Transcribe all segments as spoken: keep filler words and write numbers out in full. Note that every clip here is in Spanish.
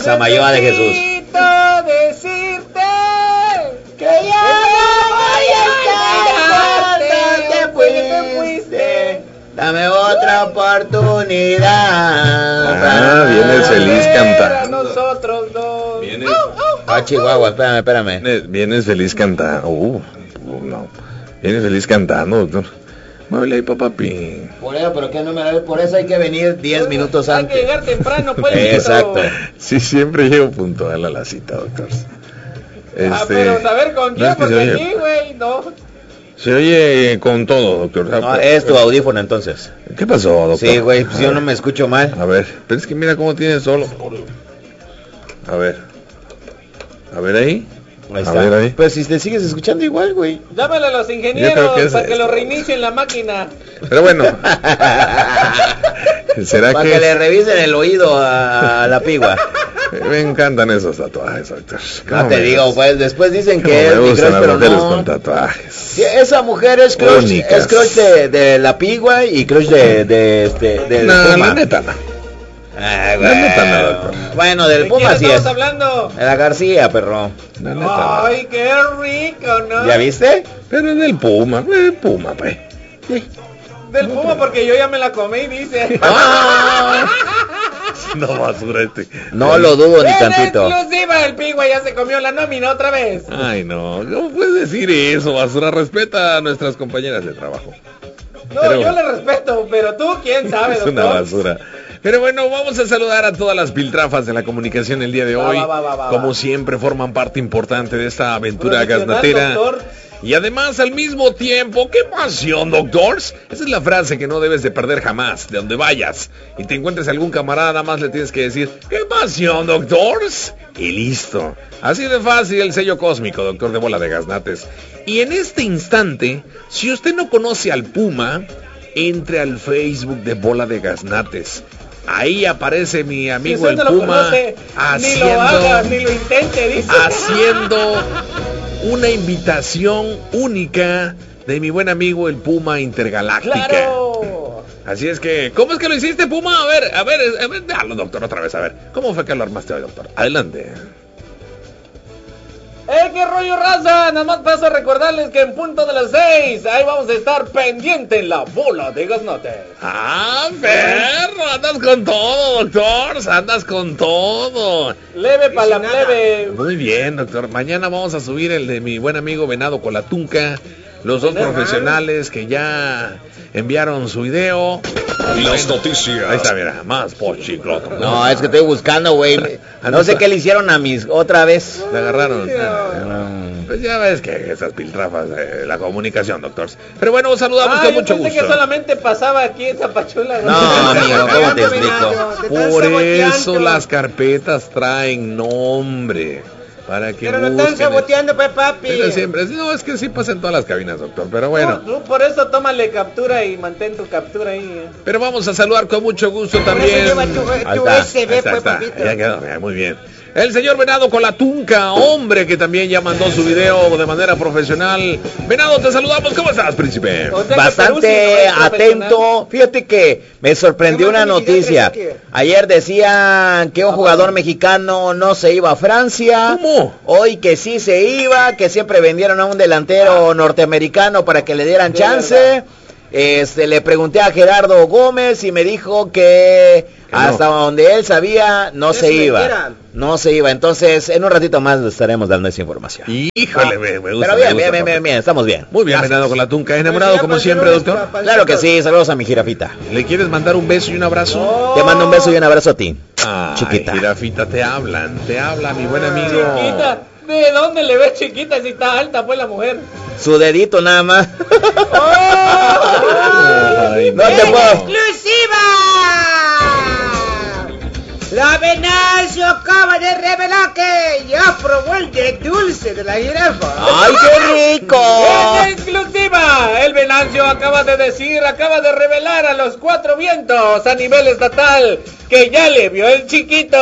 Samayoa de Jesús. Decirte que ya no voy a estar, te fuiste, fuiste. Dame otra oportunidad. Ah, vienes feliz cantando. Nosotros dos. Vienes, Ah, Chihuahua, espérame, espérame. vienes, vienes feliz cantando. Uh, uh, no. Vienes feliz cantando, doctor. Muévele ahí, papapi. Por eso, pero que no me por eso hay que venir diez minutos Hay antes. que llegar temprano, pues. Exacto. Sí, siempre llego puntual a la cita, doctor. Este, Ah, pero saber con no quién, es que se porque oye- aquí, güey, no. Se oye con todo, doctor. No, es tu audífono entonces. ¿Qué pasó, doctor? Sí, güey, pues yo no me escucho mal. A ver, pero es que mira cómo tiene solo. A ver. A ver ahí. Ahí A está. ver ahí. Pues si te sigues escuchando igual, güey. Llámale a los Yo creo ingenieros que es para que esto. lo reinicien la máquina. Pero bueno. ¿Será Para que, que le revisen el oído a, a la pigua. Me encantan esos tatuajes, doctor. No ¿Cómo te me digo, gustan? pues después dicen ¿Cómo que es me mi gustan crush, las pero mujeres no. con tatuajes? Sí, esa mujer es crush, Únicas. es crush de, de la pigua y crush de, de, este, del No, Puma. la neta no. Ah, La neta no, doctor. bueno, del ¿De Puma quién sí estamos es. hablando? De la García, perro. La neta no. Ay, qué rico, ¿no? ¿Ya viste? Pero es del Puma, el Puma, pues. Del Puma porque yo ya me la comí, dice. Ah, No, basura este. no lo dudo ni Es tantito. exclusiva, el pigua ya se comió la nómina otra vez. Ay, no, ¿cómo puedes decir eso, basura? Respeta a nuestras compañeras de trabajo. No, Pero- yo le respeto, pero tú, ¿quién sabe, Es doctor? una basura. Pero bueno, vamos a saludar a todas las piltrafas de la comunicación el día de Va, hoy. va, va, va, va, Como va. siempre, forman parte importante de esta aventura Profesional, gaznatera. doctor. Y además, al mismo tiempo, ¡qué pasión, doctors! Esa es la frase que no debes de perder jamás, de donde vayas. Y te encuentres algún camarada, nada más le tienes que decir, ¡qué pasión, doctors! Y listo. Así de fácil el sello cósmico, doctor de bola de gaznates. Y en este instante, si usted no conoce al Puma, entre al Facebook de Bola de Gaznates. Ahí aparece mi amigo Si usted el no lo Puma conoce, haciendo, ni lo haga, ni lo intente, dice. haciendo una invitación única de mi buen amigo el Puma Intergaláctica. ¡Claro! Así es que, ¿cómo es que lo hiciste, Puma? A ver, a ver, a ver, dalo, doctor, otra vez, a ver. ¿Cómo fue que lo armaste hoy, doctor? Adelante. ¡Eh, qué rollo, raza! Nada más paso a recordarles que en punto de las seis, ahí vamos a estar pendiente en la bola de gaznates. ¡Ah, perro! Andas con todo, doctor. Andas con todo. Leve para la plebe. Muy bien, doctor. Mañana vamos a subir el de mi buen amigo Venado Colatunca. Los dos Venado. profesionales que ya enviaron su video. Las noticias. Ahí está, mira, más pochicloto. No, es que estoy buscando, güey. No sé qué le hicieron a mis otra vez. Le agarraron. Mm. Pues ya ves que esas piltrafas de la comunicación, doctors. Pero bueno, saludamos Ah, con yo mucho pensé gusto. que solamente pasaba aquí en Zapachula. No, amigo, ¿cómo te explico? Por eso las carpetas traen nombre. Para que Pero no están busquen. saboteando, pues, papi. Pero siempre, no, es que sí pasa en todas las cabinas, doctor, pero bueno. Tú, tú por eso tómale captura y mantén tu captura ahí. eh. Pero vamos a saludar con mucho gusto Por eso también. lleva tu, Ahí tu está, S B, ahí está, pues, está. papito. Ya quedó, ya, muy bien. El señor Venado Colatunca, hombre que también ya mandó su video de manera profesional. Venado, te saludamos, ¿cómo estás, príncipe? O sea que Bastante Perú sí no es atento. Fíjate que me sorprendió ¿Qué más una felicidad noticia. crees que? Ayer decían que un jugador mexicano no se iba a Francia. ¿Cómo? Hoy que sí se iba, que siempre vendieron a un delantero norteamericano para que le dieran De chance. verdad. Este, le pregunté a Gerardo Gómez y me dijo que Que no. hasta donde él sabía no Que se se iba. metiera. No se iba. Entonces, en un ratito más le estaremos dando esa información. Híjole, me, me gusta. Pero me bien, gusta, bien, bien, papá. bien, bien, estamos bien. Muy bien, Gracias. Venado Colatunca, enamorado Pues ya como pasó siempre, unos doctor. papas. Claro que sí, saludos a mi jirafita. ¿Le quieres mandar un beso y un abrazo? Te mando un beso y un abrazo a ti. Ay, Chiquita. jirafita, te hablan, te habla mi buen amigo. Chiquita. ¿De dónde le ves chiquita si está alta pues la mujer? Su dedito nada más. Ay, No te puedo. ¡Exclusiva! La Venancio acaba de revelar que ya probó el de dulce de la jirafa. ¡Ay, qué rico! ¡En exclusiva! El Venancio acaba de decir, acaba de revelar a los cuatro vientos a nivel estatal que ya le vio el chiquito.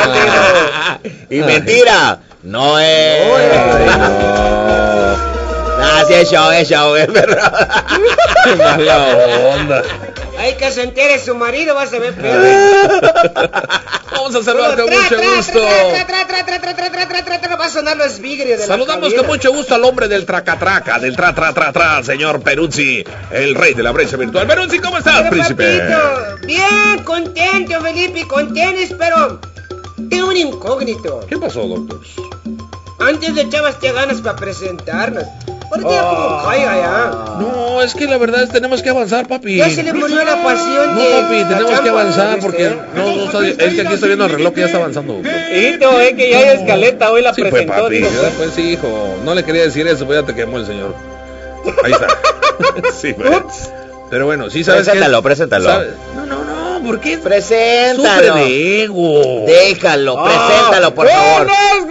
Y mentira, no es. Ay, no. Ah, sí, es show, es show, es verdad. Qué mala onda. Hay que se entere su marido, vas a ver peor. Vamos a saludar con mucho gusto. Va a sonar los vidrios de la Saludamos cabina. con mucho gusto al hombre del tracatraca, del tra tra tra tra, señor Peruzzi, el rey de la brecha virtual. Peruzzi, ¿cómo estás, Pero, príncipe? papito, bien, contento, Felipe, contento, pero tengo un incógnito. ¿Qué pasó, doctor? Antes le echabas te ganas para presentarnos. Ahorita ya como caiga ya. No, es que la verdad es tenemos que avanzar, papi. Ya se le murió la pasión No, de papi, la tenemos que chamba, avanzar ¿viste? porque no, no está, es que aquí estoy viendo el reloj que ya está avanzando, doctor. Hijito, es que ya hay escaleta, hoy la Sí, pues, presentó. papi, digo, ya, pues sí, hijo, no le quería decir eso, pues ya te quemó el señor. Ahí está. Sí, pues. Pero bueno, sí sabes Preséntalo, que... preséntalo. ¿sabes? No, no, no, ¿por qué? Preséntalo. Sufre de ego. Déjalo, preséntalo, por favor.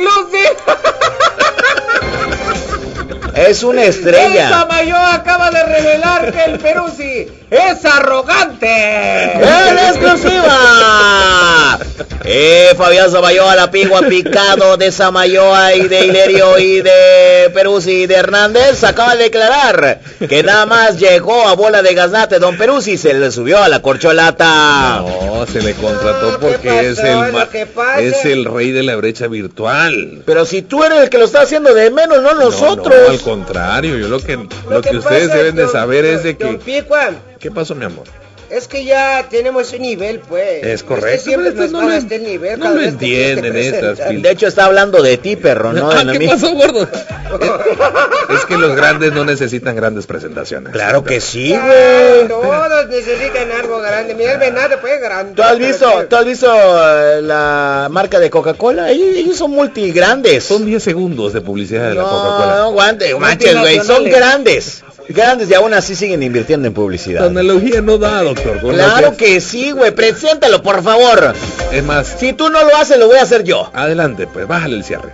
Es una El estrella. Samayoa acaba de revelar que el Peruzzi es arrogante. ¡En exclusiva! Eh, Fabián Samayoa, la pigua picado de Samayoa y de Hilerio y de Peruzzi y de Hernández, acaba de declarar que nada más llegó a bola de gaznate don Peruzzi y se le subió a la corcholata. No, se le contrató No, ¿qué porque pasó? es el ma- Lo que pasa- es el rey de la brecha virtual. Pero si tú eres el que lo está haciendo de menos, no nosotros. No, no, al contrario, yo lo que lo, que, ustedes pasa, deben de don- saber es de don que Picua, ¿qué pasó, mi amor? es que ya tenemos un nivel, pues. Es correcto, Usted siempre pero nos no baja lo- hasta el nivel. no cada lo vez que quiere entienden estas presentar. pil- De hecho está hablando de ti, perro, no ah, de ¿qué mí. pasó, gordo? Es, es que los grandes no necesitan grandes presentaciones. Claro que sí, Ah, güey. todos necesitan algo grande. Mira el venado, pues grande. ¿Tú has visto, tú has visto eh, la marca de Coca-Cola? Ellos, ellos son multigrandes. Son diez segundos de publicidad de la No, Coca-Cola. no, aguante, manches, güey, son grandes. Grandes y aún así siguen invirtiendo en La publicidad. analogía no da, doctor. con lo Claro que que sí, güey, preséntalo, por favor. es. Es más, Si tú no lo haces, lo voy a hacer yo. adelante, pues, bájale el cierre.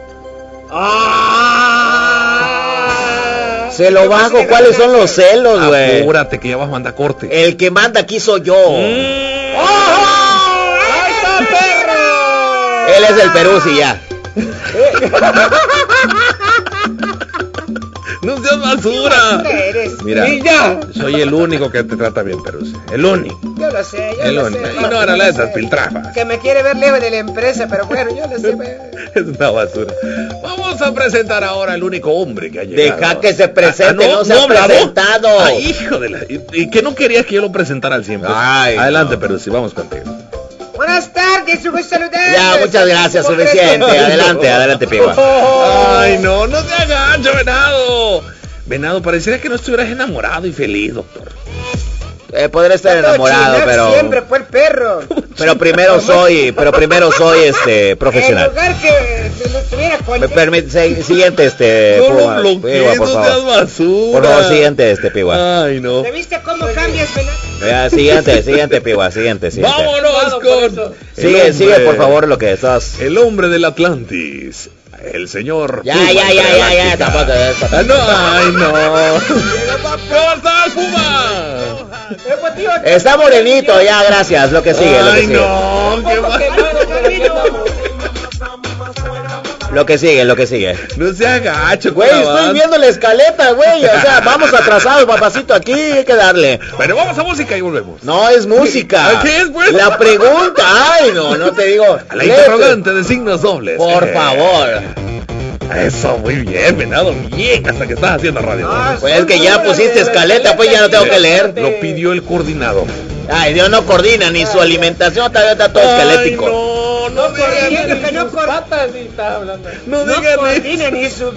Ah. Se lo bajo, ¿cuáles son los celos, güey? Apúrate, que ya vas a mandar corte. El que manda aquí soy yo. Mm. ¡Ahí está, perro! Él es el Peruzzi ya. ¡No seas basura! Eres. Mira, Y ya. soy el único que te trata bien, Peruzzi. El único. Yo lo sé, yo El lo único. sé. Y no era la de esas piltrafas. Que me quiere ver lejos de la empresa, pero bueno, yo lo sé. pues. Es una basura. Vamos a presentar ahora al único hombre que ha llegado. Deja que se presente, no se ha hablado. presentado. Ay, hijo de la... Y, y que no querías que yo lo presentara al cien. Pues. Ay, Adelante, no. Peruzzi, vamos contigo. Buenas tardes, su gusto saludarles. Ya, muchas gracias, suficiente. Adelante, adelante, Pigua. Ay, no, no te agacho, venado. Venado, pareciera que no estuvieras enamorado y feliz, doctor. Eh, podré estar Todo enamorado, chingar pero siempre fue el perro. pero primero soy, pero primero soy este En profesional. lugar que se lo estuviera Me contento. permite, se- siguiente este No Pigua, lo bloquees, Pigua, no por seas favor. basura. Por favor, siguiente este Pigua. Ay, no. ¿Te viste cómo cambias, Venado? Ya, siguiente, siguiente Pigua, siguiente, siguiente. Vámonos Por con... eso. el Sigue, hombre- sigue por favor lo que estás. El hombre del Atlantis. El señor... Ya, Puma ya, ya, ya, ya, Intergaláctica. tampoco es- Ah, no, ay, no. ¿Cómo estás, Puma? Está morenito, ya, gracias. Lo que sigue, lo que Ay, sigue. no, qué mal. Lo que sigue, lo que sigue. No se agacho, Güey, estoy viendo la escaleta, güey. O sea, vamos atrasados, papacito. Aquí hay que darle. Pero vamos a música y volvemos. No es música. ¿Qué es, pues? La pregunta. Ay, no, no te digo. A la Léete. interrogante de signos dobles. Por Eh, favor. Eso, muy bien, venado, bien, hasta que estás haciendo radio. Ah, Pues es que ya pusiste escaleta, pues ya no tengo que leer. Lo pidió el coordinador. Ay, Dios no coordina ni su alimentación, todavía está todo esquelético. Ay, no, no, No coordina, digan que no Patas y está hablando. no No digan eso. coordina ni su